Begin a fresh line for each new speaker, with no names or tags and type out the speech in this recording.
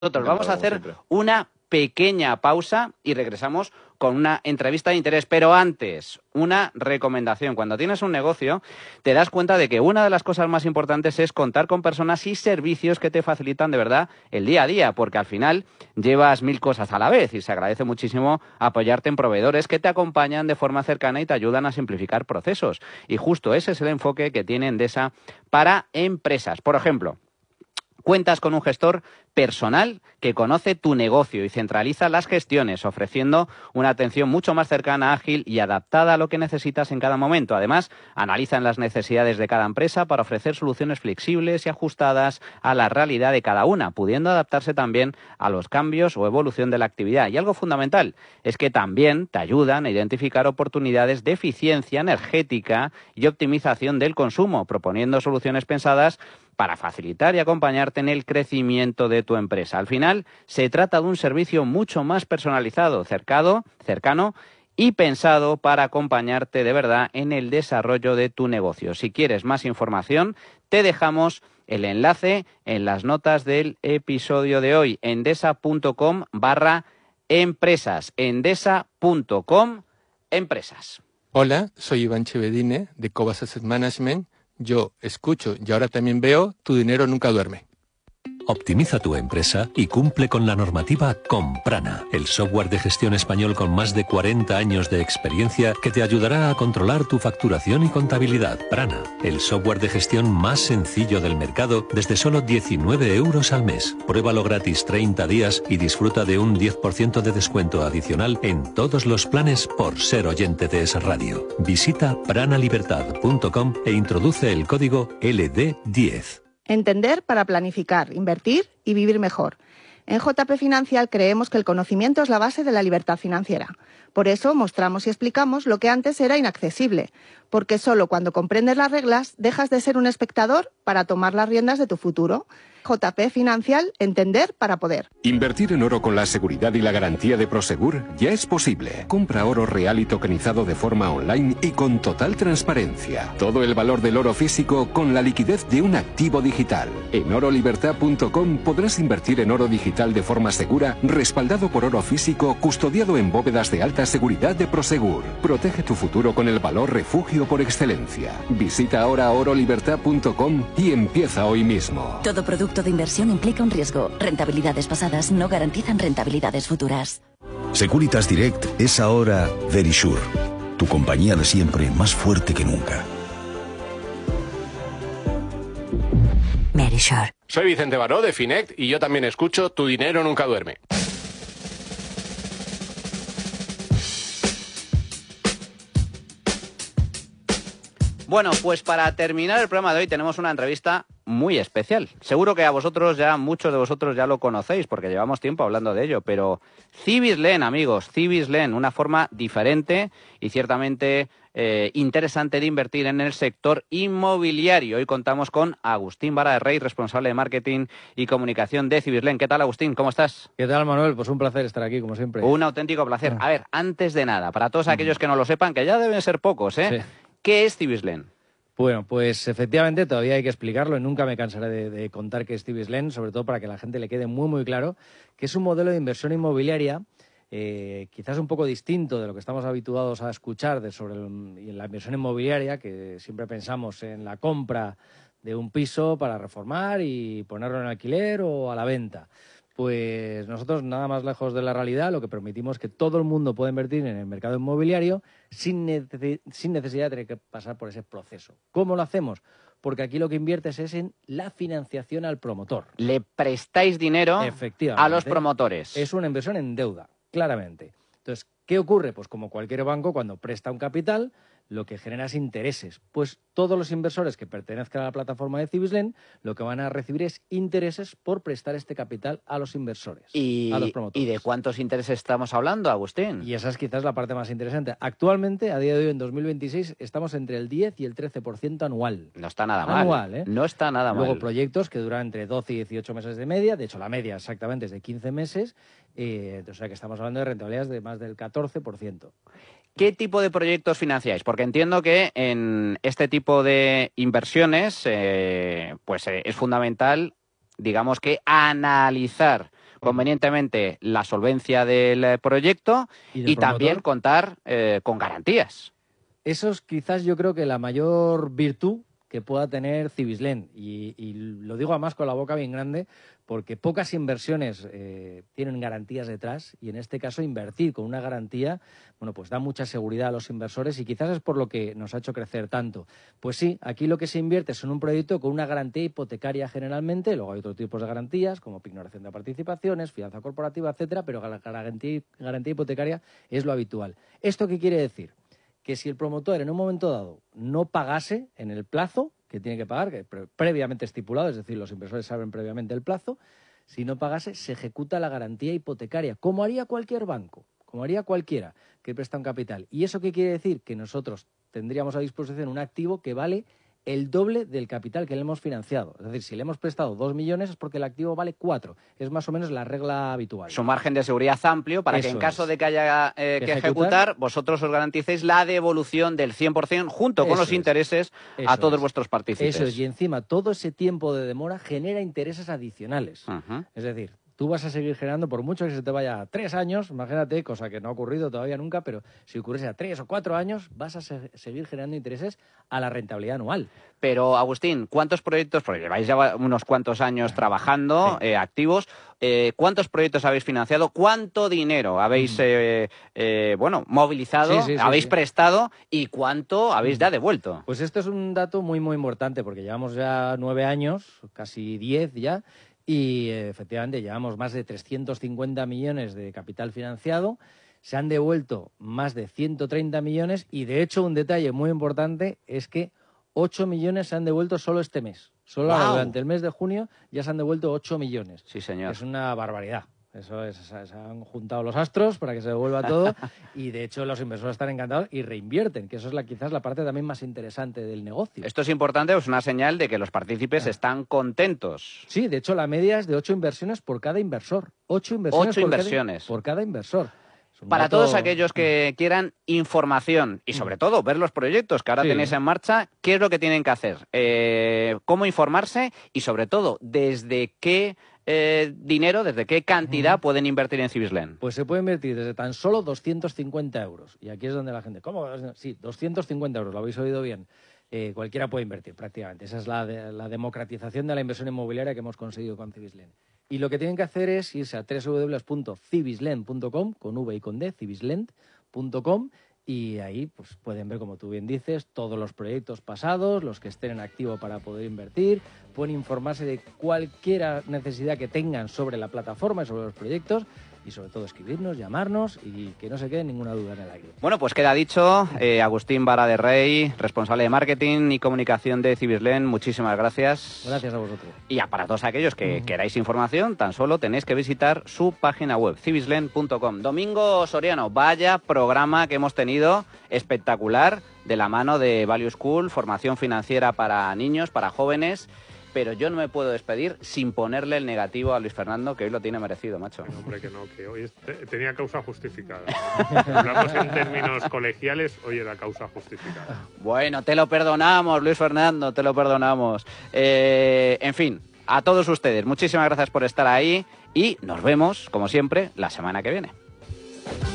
Nosotros vamos a hacer una pequeña pausa y regresamos con una entrevista de interés. Pero antes, una recomendación. Cuando tienes un negocio, te das cuenta de que una de las cosas más importantes es contar con personas y servicios que te facilitan de verdad el día a día, porque al final llevas 1000 cosas a la vez y se agradece muchísimo apoyarte en proveedores que te acompañan de forma cercana y te ayudan a simplificar procesos. Y justo ese es el enfoque que tiene Endesa para empresas. Por ejemplo, cuentas con un gestor personal que conoce tu negocio y centraliza las gestiones, ofreciendo una atención mucho más cercana, ágil y adaptada a lo que necesitas en cada momento. Además, analizan las necesidades de cada empresa para ofrecer soluciones flexibles y ajustadas a la realidad de cada una, pudiendo adaptarse también a los cambios o evolución de la actividad. Y algo fundamental es que también te ayudan a identificar oportunidades de eficiencia energética y optimización del consumo, proponiendo soluciones pensadas para facilitar y acompañarte en el crecimiento de tu empresa. Al final, se trata de un servicio mucho más personalizado, cercano y pensado para acompañarte de verdad en el desarrollo de tu negocio. Si quieres más información, te dejamos el enlace en las notas del episodio de hoy, endesa.com/empresas, endesa.com/empresas.
Hola, soy Iván Chevedine de Cobas Asset Management. Yo escucho y ahora también veo Tu dinero nunca duerme.
Optimiza tu empresa y cumple con la normativa con Prana, el software de gestión español con más de 40 años de experiencia que te ayudará a controlar tu facturación y contabilidad. Prana, el software de gestión más sencillo del mercado desde solo 19 euros al mes. Pruébalo gratis 30 días y disfruta de un 10% de descuento adicional en todos los planes por ser oyente de Es Radio. Visita pranalibertad.com e introduce el código LD10.
Entender para planificar, invertir y vivir mejor. En JP Financial creemos que el conocimiento es la base de la libertad financiera. Por eso mostramos y explicamos lo que antes era inaccesible, porque solo cuando comprendes las reglas dejas de ser un espectador para tomar las riendas de tu futuro. JP Financial, entender para poder.
Invertir en oro con la seguridad y la garantía de Prosegur ya es posible. Compra oro real y tokenizado de forma online y con total transparencia. Todo el valor del oro físico con la liquidez de un activo digital. En orolibertad.com podrás invertir en oro digital de forma segura, respaldado por oro físico, custodiado en bóvedas de alta seguridad de Prosegur. Protege tu futuro con el valor refugio por excelencia. Visita ahora orolibertad.com y empieza hoy mismo.
Todo producto de inversión implica un riesgo. Rentabilidades pasadas no garantizan rentabilidades futuras.
Securitas Direct es ahora Verisure, tu compañía de siempre más fuerte que nunca.
Verisure.
Soy Vicente Baró de Finect y yo también escucho Tu dinero nunca duerme.
Bueno, pues para terminar el programa de hoy tenemos una entrevista muy especial. Seguro que muchos de vosotros ya lo conocéis porque llevamos tiempo hablando de ello, pero Cibislen, amigos, Cibislen, una forma diferente y ciertamente interesante de invertir en el sector inmobiliario. Hoy contamos con Agustín Vara de Rey, responsable de marketing y comunicación de Cibislen. ¿Qué tal, Agustín? ¿Cómo estás?
¿Qué tal, Manuel? Pues un placer estar aquí, como siempre.
Un auténtico placer. A ver, antes de nada, para todos aquellos que no lo sepan, que ya deben ser pocos,
Sí.
¿Qué es Cibislen?
Bueno, pues efectivamente todavía hay que explicarlo y nunca me cansaré de contar qué es Cibislen, sobre todo para que a la gente le quede muy, muy claro que es un modelo de inversión inmobiliaria quizás un poco distinto de lo que estamos habituados a escuchar sobre la inversión inmobiliaria, que siempre pensamos en la compra de un piso para reformar y ponerlo en alquiler o a la venta. Pues nosotros, nada más lejos de la realidad, lo que permitimos es que todo el mundo pueda invertir en el mercado inmobiliario sin necesidad de tener que pasar por ese proceso. ¿Cómo lo hacemos? Porque aquí lo que inviertes es en la financiación al promotor.
Le prestáis dinero a los promotores.
Es una inversión en deuda, claramente. Entonces, ¿qué ocurre? Pues como cualquier banco, cuando presta un capital, lo que genera es intereses. Pues todos los inversores que pertenezcan a la plataforma de Cibislen lo que van a recibir es intereses por prestar este capital a los inversores, a los promotores.
¿Y de cuántos intereses estamos hablando, Agustín?
Y esa es quizás la parte más interesante. Actualmente, a día de hoy, en 2026, estamos entre el 10 y el 13% anual.
No está nada mal.
Anual, ¿eh?
No está nada mal.
Luego proyectos que duran entre 12 y 18 meses de media. De hecho, la media exactamente es de 15 meses. O sea que estamos hablando de rentabilidades de más del 14%.
¿Qué tipo de proyectos financiáis? Porque entiendo que en este tipo de inversiones es fundamental, digamos que analizar convenientemente la solvencia del proyecto y también contar con garantías.
Eso es quizás yo creo que la mayor virtud que pueda tener Cibislen. Y lo digo además con la boca bien grande, porque pocas inversiones tienen garantías detrás, y en este caso invertir con una garantía, bueno, pues da mucha seguridad a los inversores, y quizás es por lo que nos ha hecho crecer tanto. Pues sí, aquí lo que se invierte es en un proyecto con una garantía hipotecaria generalmente, luego hay otros tipos de garantías, como pignoración de participaciones, fianza corporativa, etcétera, pero la garantía hipotecaria es lo habitual. ¿Esto qué quiere decir? Que si el promotor en un momento dado no pagase en el plazo que tiene que pagar, que previamente estipulado, es decir, los inversores saben previamente el plazo, si no pagase se ejecuta la garantía hipotecaria, como haría cualquier banco, como haría cualquiera que presta un capital. ¿Y eso qué quiere decir? Que nosotros tendríamos a disposición un activo que vale el doble del capital que le hemos financiado. Es decir, si le hemos prestado 2 millones es porque el activo vale 4. Es más o menos la regla habitual.
Su margen de seguridad amplio para que en caso de que haya que ejecutar, vosotros os garanticéis la devolución del 100% junto con los intereses a todos vuestros partícipes.
Eso es, y encima todo ese tiempo de demora genera intereses adicionales. Es decir, tú vas a seguir generando, por mucho que se te vaya a 3 años, imagínate, cosa que no ha ocurrido todavía nunca, pero si ocurriese a 3 o 4 años, vas a seguir generando intereses a la rentabilidad anual.
Pero, Agustín, ¿cuántos proyectos, porque lleváis ya unos cuantos años trabajando, activos, cuántos proyectos habéis financiado, cuánto dinero habéis movilizado, habéis prestado y cuánto habéis ya devuelto?
Pues esto es un dato muy, muy importante, porque llevamos ya 9 años, casi 10 ya, y efectivamente llevamos más de 350 millones de capital financiado, se han devuelto más de 130 millones y de hecho un detalle muy importante es que 8 millones se han devuelto solo este mes. Solo ahora, durante el mes de junio ya se han devuelto 8 millones.
Sí, señor.
Es una barbaridad. Eso es, se han juntado los astros para que se devuelva todo y de hecho los inversores están encantados y reinvierten, que eso es quizás la parte también más interesante del negocio.
Esto es importante, es una señal de que los partícipes están contentos.
Sí, de hecho la media es de 8 inversiones por cada inversor. 8 inversiones por cada inversor.
Para todos aquellos que quieran información y sobre todo ver los proyectos que ahora tenéis en marcha, ¿qué es lo que tienen que hacer? ¿Cómo informarse? Y sobre todo, ¿desde qué dinero, desde qué cantidad pueden invertir en Cibislen?
Pues se puede invertir desde tan solo 250 euros. Y aquí es donde la gente, ¿cómo? Sí, 250 euros, lo habéis oído bien. Cualquiera puede invertir prácticamente. Esa es la democratización de la inversión inmobiliaria que hemos conseguido con Cibislen. Y lo que tienen que hacer es irse a www.cibislen.com, con V y con D, cibislen.com, y ahí pues pueden ver, como tú bien dices, todos los proyectos pasados, los que estén en activo para poder invertir, pueden informarse de cualquier necesidad que tengan sobre la plataforma y sobre los proyectos, y sobre todo escribirnos, llamarnos y que no se quede ninguna duda en el aire.
Bueno, pues queda dicho. Agustín Vara de Rey, responsable de marketing y comunicación de Cibislen, muchísimas gracias.
Gracias a vosotros.
Y para todos aquellos que queráis información, tan solo tenéis que visitar su página web, cibislen.com. Domingo Soriano, vaya programa que hemos tenido, espectacular, de la mano de Value School, formación financiera para niños, para jóvenes. Pero yo no me puedo despedir sin ponerle el negativo a Luis Fernando, que hoy lo tiene merecido, macho.
No, hombre, que no, que hoy tenía causa justificada. Hablamos en términos colegiales, hoy era causa justificada.
Bueno, te lo perdonamos, Luis Fernando, te lo perdonamos. En fin, a todos ustedes, muchísimas gracias por estar ahí y nos vemos, como siempre, la semana que viene.